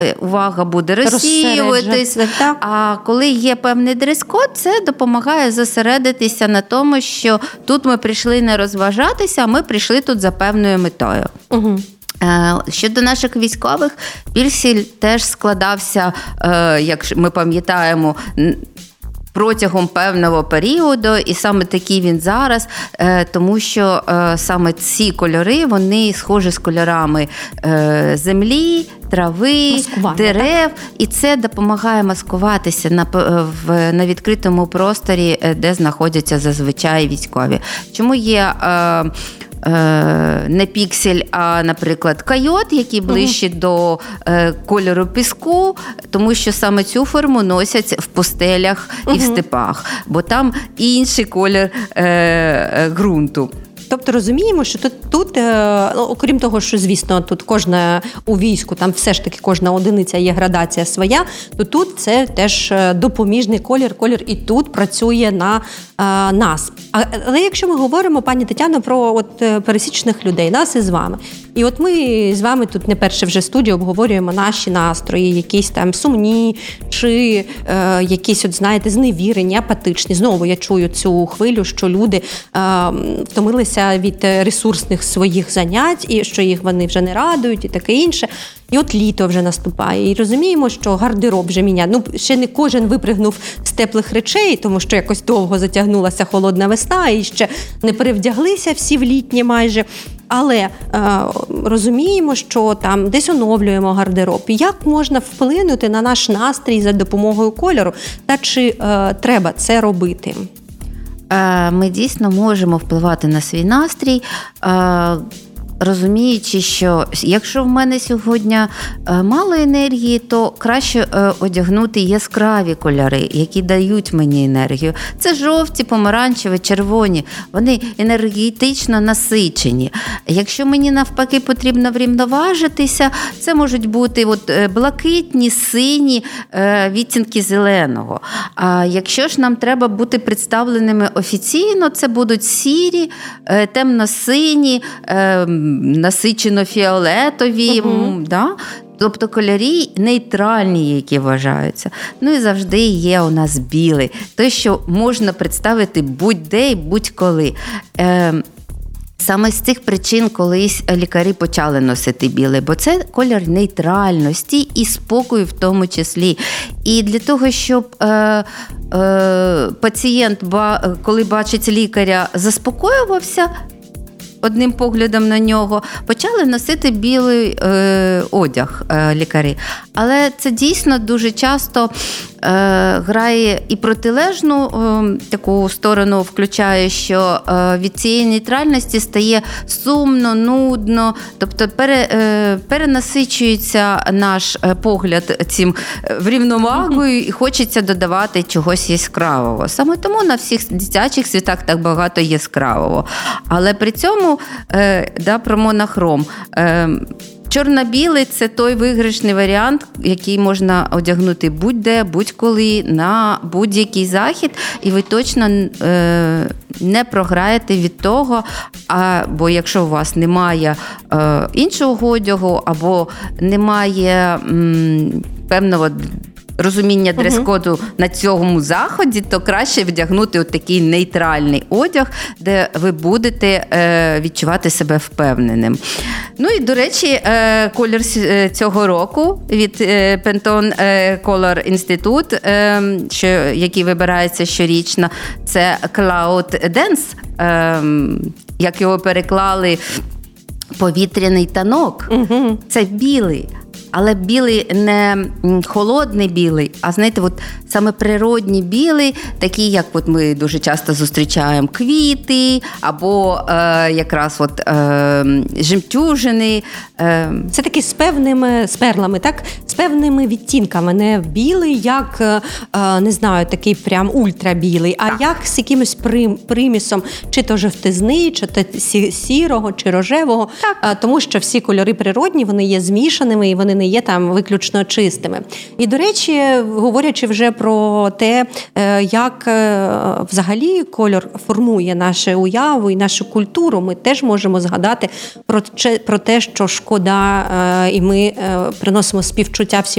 увага буде розсіюватись. А коли є певний дрес-код, це допомагає зосередитися на тому, що тут ми прийшли не розважатися, а ми прийшли тут за певною метою. Угу. Щодо наших військових, піксель теж складався, як ми пам'ятаємо, протягом певного періоду, і саме такий він зараз, тому що саме ці кольори, вони схожі з кольорами землі, трави, дерев, і це допомагає маскуватися на відкритому просторі, де знаходяться зазвичай військові. Чому є не піксель, а, наприклад, койот, який ближче до кольору піску, тому що саме цю форму носять в пустелях і в степах, бо там інший колір ґрунту. Тобто розуміємо, що тут окрім того, що, звісно, тут кожна у війську, там все ж таки кожна одиниця є градація своя, то тут це теж допоміжний колір і тут працює на нас. Але якщо ми говоримо, пані Тетяно, про пересічних людей, нас із вами, і от ми з вами тут не перше вже студію обговорюємо наші настрої, якісь там сумні, чи якісь, знаєте, зневірені, апатичні. Знову я чую цю хвилю, що люди втомилися від ресурсних своїх занять, і що їх вони вже не радують, і таке інше. І от літо вже наступає, і розуміємо, що гардероб вже міняє. Ще не кожен випригнув з теплих речей, тому що якось довго затягнулася холодна весна, і ще не перевдяглися всі в літнє майже. Але розуміємо, що там десь оновлюємо гардероб. Як можна вплинути на наш настрій за допомогою кольору? Та чи треба це робити? Ми дійсно можемо впливати на свій настрій, розуміючи, що якщо в мене сьогодні мало енергії, то краще одягнути яскраві кольори, які дають мені енергію. Це жовті, помаранчеві, червоні. Вони енергетично насичені. Якщо мені навпаки потрібно врівноважитися, це можуть бути блакитні, сині відтінки зеленого. А якщо ж нам треба бути представленими офіційно, це будуть сірі, темно-сині, насичено-фіолетові, да? Тобто кольори нейтральні, які вважаються. І завжди є у нас білий. Те, що можна представити будь-де і будь-коли. Саме з цих причин колись лікарі почали носити білий, бо це колір нейтральності і спокою в тому числі. І для того, щоб пацієнт, коли бачить лікаря, заспокоювався одним поглядом на нього, почали носити білий одяг лікарі. Але це дійсно дуже часто грає і протилежну таку сторону, включає, що від цієї нейтральності стає сумно, нудно, тобто перенасичується наш погляд цим врівновагою і хочеться додавати чогось яскравого. Саме тому на всіх дитячих святах так багато яскравого. Але при цьому про монохром. Чорно-білий – це той виграшний варіант, який можна одягнути будь-де, будь-коли, на будь-який захід, і ви точно не програєте від того, бо якщо у вас немає іншого одягу, або немає певного розуміння дрес-коду на цьому заході, то краще вдягнути такий нейтральний одяг, де ви будете відчувати себе впевненим. І, до речі, колір цього року від Pantone Color Institute, який вибирається щорічно, це Cloud Dance, як його переклали, повітряний танок. Це білий. Але білий не холодний білий, а, знаєте, саме природній білий, такий, як ми дуже часто зустрічаємо квіти, або якраз жемчужини. Це такі з певними, з перлами, так? З певними відтінками. Не білий, як, не знаю, такий прям ультрабілий, а як з якимось примісом, чи то жовтизни, чи то сірого, чи рожевого. Тому що всі кольори природні, вони є змішаними, і вони не є там виключно чистими. І, до речі, говорячи вже про те, як взагалі кольор формує нашу уяву і нашу культуру, ми теж можемо згадати про те, що шкода, і ми приносимо співчуття всім